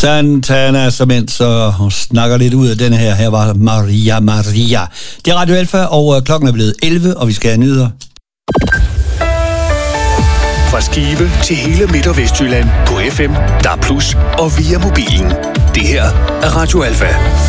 Santana så snakker lidt ud af denne her. Her var Maria. Det er Radio Alfa, og klokken er blevet 11, og vi skal have nyheder. Fra Skive til hele Midt- og Vestjylland på FM, DAB+, og via mobilen. Det her er Radio Alfa.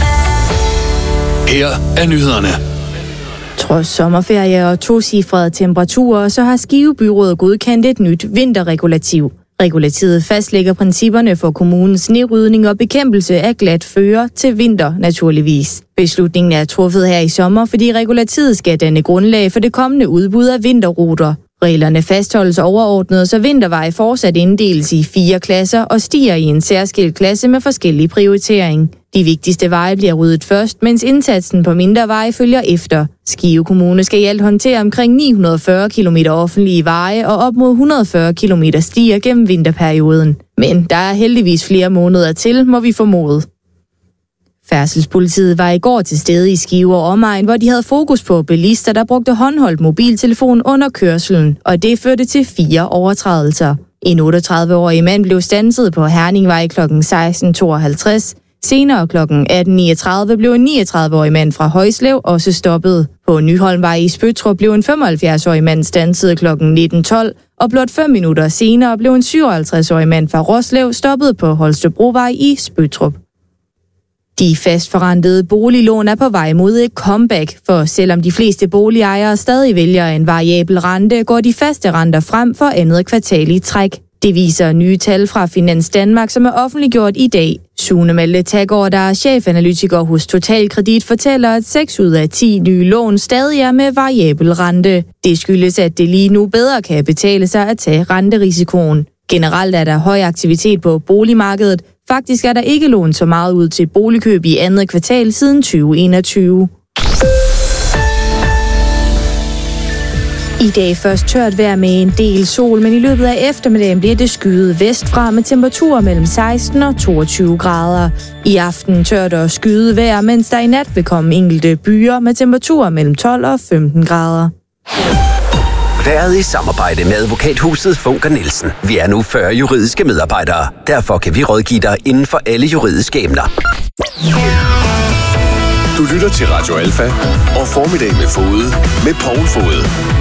Her er nyhederne. Trods sommerferie og tocifrede temperaturer, så har Skive Byråd godkendt et nyt vinterregulativ. Regulativet fastlægger principperne for kommunens snerydning og bekæmpelse af glat føre til vinter, naturligvis. Beslutningen er truffet her i sommer, fordi regulativet skal danne grundlag for det kommende udbud af vinterruter. Reglerne fastholdes overordnet, så vintervej fortsat inddeles i 4 klasser og stiger i en særskilt klasse med forskellig prioritering. De vigtigste veje bliver ryddet først, mens indsatsen på mindre veje følger efter. Skive Kommune skal i alt håndtere omkring 940 km offentlige veje og op mod 140 km stier gennem vinterperioden. Men der er heldigvis flere måneder til, må vi formode. Færdselspolitiet var i går til stede i Skive og omegn, hvor de havde fokus på bilister, der brugte håndholdt mobiltelefon under kørslen, og det førte til 4 overtrædelser. En 38-årig mand blev standset på Herningvej kl. 16.52. Senere kl. 18.39 blev en 39-årig mand fra Højslev også stoppet. På Nyholmvej i Spøttrup blev en 75-årig mand standset kl. 19.12, og blot 5 minutter senere blev en 57-årig mand fra Roslev stoppet på Holstebrovej i Spøttrup. De fastforrentede boliglån er på vej mod et comeback, for selvom de fleste boligejere stadig vælger en variabel rente, går de faste renter frem for andet kvartal i træk. Det viser nye tal fra Finans Danmark, som er offentliggjort i dag. Sune Malte Taggaard, der er chefanalytiker hos Totalkredit, fortæller, at 6 ud af 10 nye lån stadig er med variabel rente. Det skyldes, at det lige nu bedre kan betale sig at tage renterisikoen. Generelt er der høj aktivitet på boligmarkedet. Faktisk er der ikke lånt så meget ud til boligkøb i andet kvartal siden 2021. I dag først tørt vejr med en del sol, men i løbet af eftermiddagen bliver det skyet vestfra med temperaturer mellem 16 og 22 grader. I aften tørt og skyet vejr, mens der i nat vil komme enkelte byer med temperaturer mellem 12 og 15 grader. Været i samarbejde med advokathuset Funker Nielsen. Vi er nu 40 juridiske medarbejdere. Derfor kan vi rådgive dig inden for alle juridiske emner. Du lytter til Radio Alfa og Formiddag med Fode med Poul Fode.